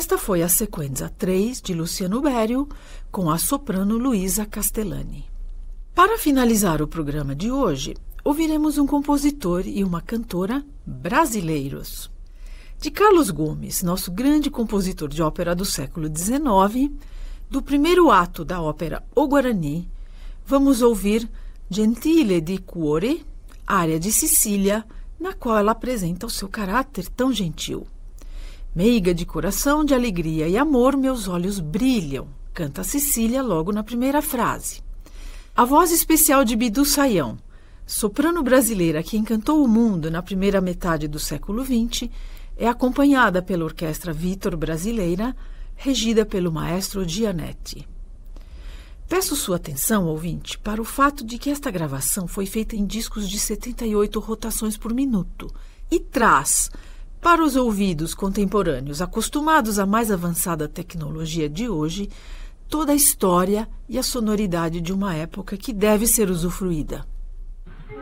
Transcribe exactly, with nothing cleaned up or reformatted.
Esta foi a sequência três de Luciano Berio, com a soprano Luísa Castellani. Para finalizar o programa de hoje, ouviremos um compositor e uma cantora brasileiros. De Carlos Gomes, nosso grande compositor de ópera do século dezenove, do primeiro ato da ópera O Guarani, vamos ouvir Gentile di Cuore, área de Sicília, na qual ela apresenta o seu caráter tão gentil. Meiga de coração, de alegria e amor, meus olhos brilham, canta Cecília logo na primeira frase. A voz especial de Bidu Sayão, soprano brasileira que encantou o mundo na primeira metade do século vinte, é acompanhada pela Orquestra Vítor Brasileira, regida pelo maestro Gianetti. Peço sua atenção, ouvinte, para o fato de que esta gravação foi feita em discos de setenta e oito rotações por minuto e traz, para os ouvidos contemporâneos acostumados à mais avançada tecnologia de hoje, toda a história e a sonoridade de uma época que deve ser usufruída.